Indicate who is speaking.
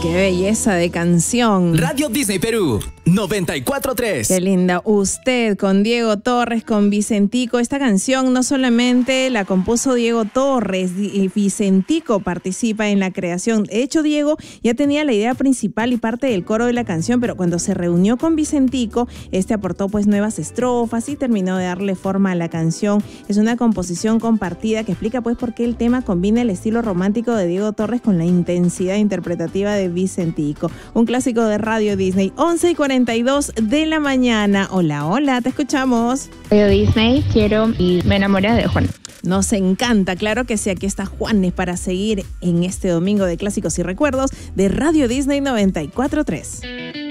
Speaker 1: Qué belleza de canción.
Speaker 2: Radio Disney Perú 94.3.
Speaker 1: Qué linda. Usted con Diego Torres, con Vicentico. Esta canción no solamente la compuso Diego Torres, Vicentico participa en la creación. De hecho, Diego ya tenía la idea principal y parte del coro de la canción, pero cuando se reunió con Vicentico, aportó pues nuevas estrofas y terminó de darle forma a la canción. Es una composición compartida que explica pues por qué el tema combina el estilo romántico de Diego Torres con la intensidad interpretativa de Vicentico. Un clásico de Radio Disney. 11:42 de la mañana. Hola, hola, te escuchamos.
Speaker 3: Radio Disney, quiero y me enamoré de Juan.
Speaker 1: Nos encanta, claro que sí. Aquí está Juanes para seguir en este domingo de clásicos y recuerdos de Radio Disney 94.3.